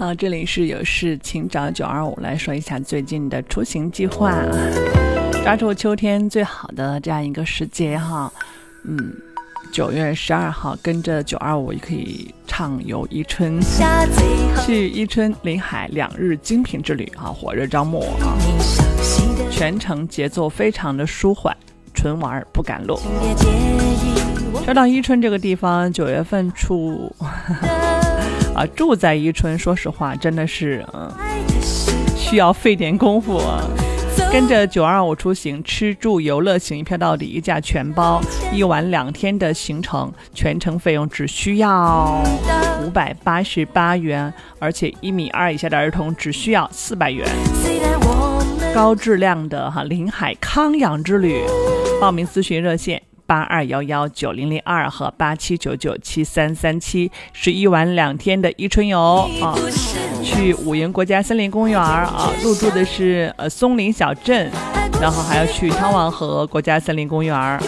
好，这里是有事请找925，来说一下最近的出行计划，抓住秋天最好的这样一个时节哈。9月12号跟着925也可以畅游伊春，去伊春临海2日精品之旅啊，火热招募啊，全程节奏非常的舒缓，纯玩不赶路。说到伊春这个地方，9月份初住在伊春，说实话真的是需要费点功夫啊。跟着925出行，吃住游乐行一票到底，一价全包，1晚2天的行程，全程费用只需要588元，而且1.2米以下的儿童只需要400元。高质量的临海康养之旅，报名咨询热线82119002和87997337，是1晚2天的伊春游啊，去五营国家森林公园啊，入住的是松林小镇，然后还要去汤王河国家森林公园啊，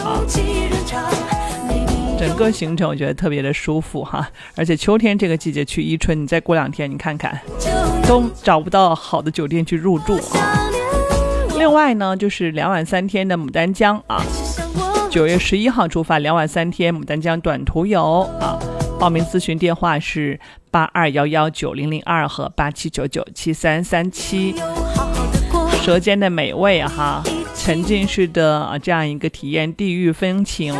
整个行程我觉得特别的舒服哈，而且秋天这个季节去伊春，你再过2天你看看都找不到好的酒店去入住啊。另外呢，就是2晚3天的牡丹江啊，9月11号出发，2晚3天牡丹江短途游啊，报名咨询电话是82119002和87997337。舌尖的美味哈，沉浸式的这样一个体验地域风情，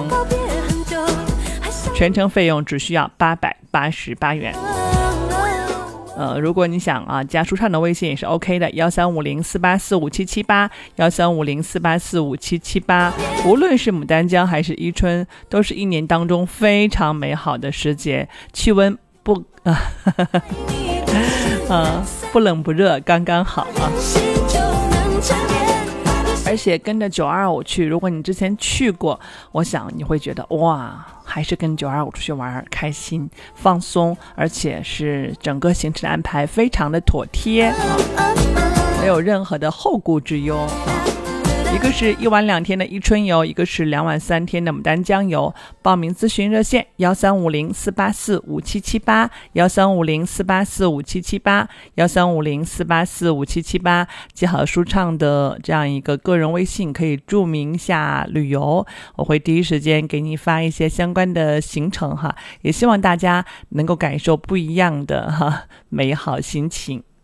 全程费用只需要888元。如果你想加舒畅的微信也是 OK 的，135048457781，135048457778。无论是牡丹江还是伊春，都是1年当中非常美好的时节，气温不冷不热，刚刚好啊。而且跟着925去，如果你之前去过，我想你会觉得哇，还是跟925出去玩开心放松，而且是整个行程的安排非常的妥帖没有任何的后顾之忧一个是1晚2天的伊春游，一个是2晚3天的牡丹江游。报名咨询热线135048457778 135048457778 135048457778，记好舒畅的这样一个个人微信，可以注明下旅游，我会第一时间给你发一些相关的行程哈，也希望大家能够感受不一样的美好心情。